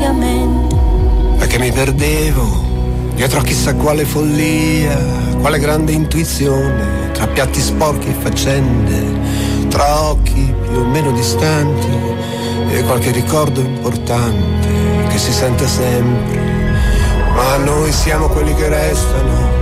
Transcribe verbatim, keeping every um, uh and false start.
vecchiamente. Perché mi perdevo dietro a chissà quale follia, quale grande intuizione, tra piatti sporchi e faccende, tra occhi più o meno distanti e qualche ricordo importante che si sente sempre. Ma noi siamo quelli che restano,